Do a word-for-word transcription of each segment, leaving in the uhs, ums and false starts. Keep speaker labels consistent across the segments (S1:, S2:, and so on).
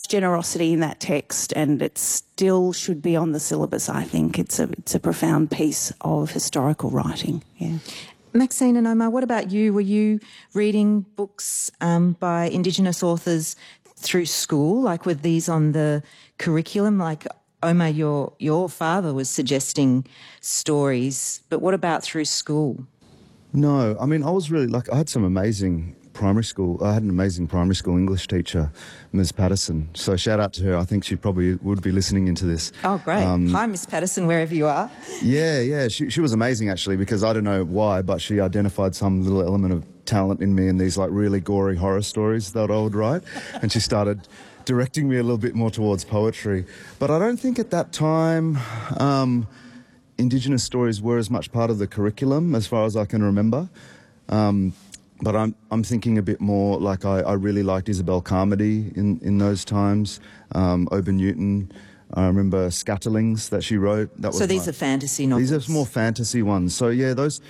S1: generosity in that text, and it still should be on the syllabus, I think. It's a, it's a profound piece of historical writing, yeah.
S2: Maxine and Omar, what about you? Were you reading books um, by Indigenous authors through school? Like, were these on the curriculum? Like, Omar, your your father was suggesting stories, but what about through school?
S3: No, I mean, I was really like, I had some amazing primary school, I had an amazing primary school English teacher, Miz Patterson. So shout out to her. I think she probably would be listening into this.
S2: Oh, great. Um, Hi, Miss Patterson, wherever you are.
S3: Yeah, yeah. She, she was amazing, actually, because I don't know why, but she identified some little element of talent in me in these like really gory horror stories that I would write. And she started directing me a little bit more towards poetry. But I don't think at that time um, Indigenous stories were as much part of the curriculum as far as I can remember. Um, But I'm I'm thinking a bit more like I, I really liked Isabel Carmody in, in those times, um, Oban Newton. I remember Scatterlings that she wrote. That was
S2: so these
S3: my,
S2: are fantasy novels?
S3: These are more fantasy ones. So yeah, those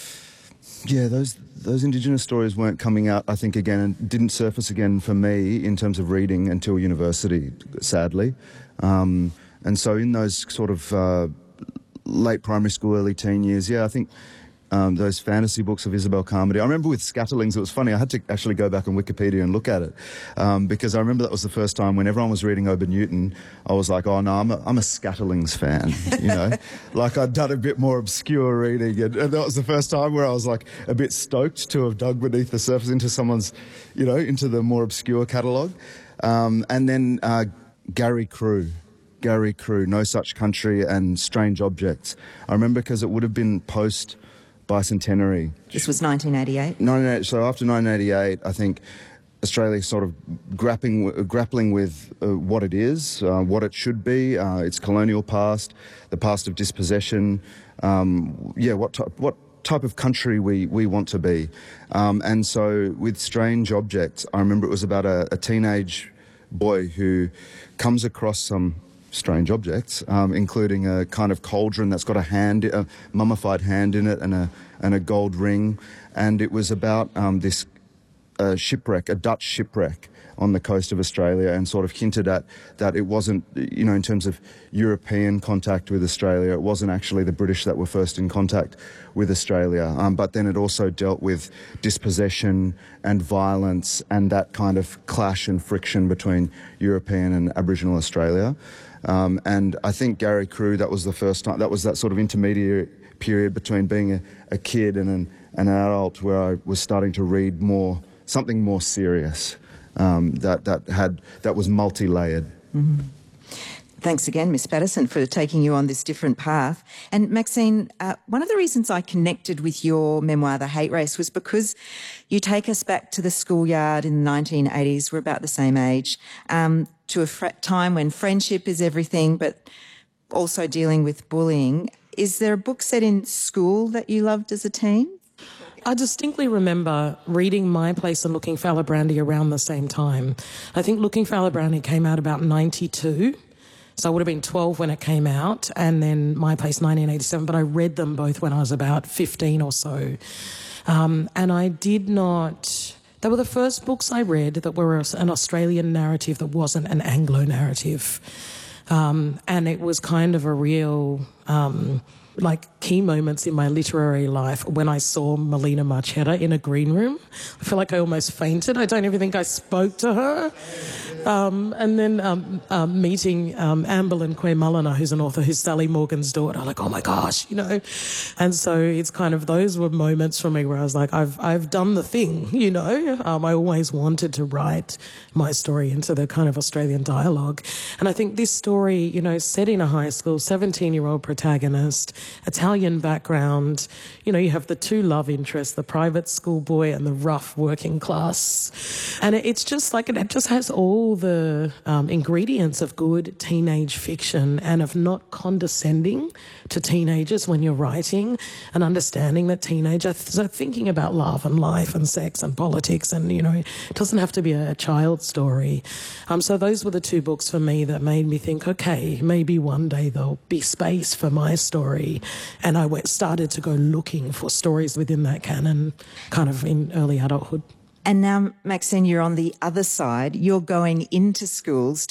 S3: yeah those those Indigenous stories weren't coming out, I think, again, and didn't surface again for me in terms of reading until university, sadly. Um, and so in those sort of uh, late primary school, early teen years, yeah, I think Um, those fantasy books of Isabel Carmody. I remember with Scatterlings, it was funny, I had to actually go back on Wikipedia and look at it, um, because I remember that was the first time when everyone was reading Oban Newton, I was like, oh no, I'm a, I'm a Scatterlings fan, you know? Like I'd done a bit more obscure reading, and, and that was the first time where I was like a bit stoked to have dug beneath the surface into someone's, you know, into the more obscure catalogue. Um, and then uh, Gary Crew. Gary Crew, No Such Country and Strange Objects. I remember because it would have been post bicentenary.
S2: This was nineteen eighty-eight?
S3: nineteen eighty-eight. So after nineteen eighty-eight, I think Australia sort of grappling, grappling with uh, what it is, uh, what it should be, uh, its colonial past, the past of dispossession, um, yeah, what type, what type of country we, we want to be. Um, and so with Strange Objects, I remember it was about a, a teenage boy who comes across some strange objects, um, including a kind of cauldron that's got a hand, a mummified hand in it, and a and a gold ring. And it was about um, this uh, shipwreck, a Dutch shipwreck on the coast of Australia, and sort of hinted at that it wasn't, you know, in terms of European contact with Australia, it wasn't actually the British that were first in contact with Australia. Um, but then it also dealt with dispossession and violence and that kind of clash and friction between European and Aboriginal Australia. Um, and I think Gary Crew, that was the first time, that was that sort of intermediate period between being a, a kid and an, an adult, where I was starting to read more, something more serious, um, that, that had, that was multi-layered.
S2: Mm-hmm. Thanks again, Miss Patterson, for taking you on this different path. And Maxine, uh, one of the reasons I connected with your memoir, The Hate Race, was because you take us back to the schoolyard in the nineteen eighties. We're about the same age, um, to a fr- time when friendship is everything, but also dealing with bullying. Is there a book set in school that you loved as a teen?
S4: I distinctly remember reading My Place and Looking for Alibrandi around the same time. I think Looking for Alibrandi came out about ninety-two. So I would have been twelve when it came out, and then My Place nineteen eighty-seven, but I read them both when I was about fifteen or so. Um, and I did not... They were the first books I read that were an Australian narrative that wasn't an Anglo narrative. Um, and it was kind of a real... Um, like key moments in my literary life when I saw Melina Marchetta in a green room. I feel like I almost fainted. I don't even think I spoke to her. Um, and then um, um, meeting um, Amberlyn Quay Mulliner, who's an author, who's Sally Morgan's daughter. I'm like, oh my gosh, you know. And so it's kind of, those were moments for me where I was like, I've I've done the thing, you know. Um, I always wanted to write my story into the kind of Australian dialogue. And I think this story, you know, set in a high school, seventeen-year-old protagonist, Italian background, you know, you have the two love interests, the private school boy and the rough working class. And it's just like, it just has all the um, ingredients of good teenage fiction, and of not condescending to teenagers when you're writing, and understanding that teenagers are thinking about love and life and sex and politics, and, you know, it doesn't have to be a, a child story. Um, so those were the two books for me that made me think, okay, maybe one day there'll be space for my story. And I went, started to go looking for stories within that canon kind of in early adulthood.
S2: And now, Maxine, you're on the other side. You're going into schools